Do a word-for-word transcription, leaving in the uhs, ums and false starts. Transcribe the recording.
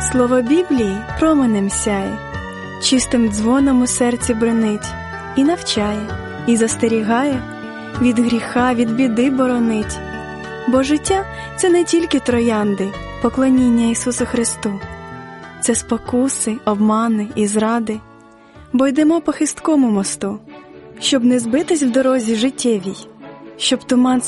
Слово Біблії променем сяє, чистим дзвоном у серці бренить, і навчає, і застерігає, від гріха, від біди боронить. Бо життя – це не тільки троянди, поклоніння Ісусу Христу. Це спокуси, обмани і зради, бо йдемо по хисткому мосту, щоб не збитись в дорозі життєвій, щоб туман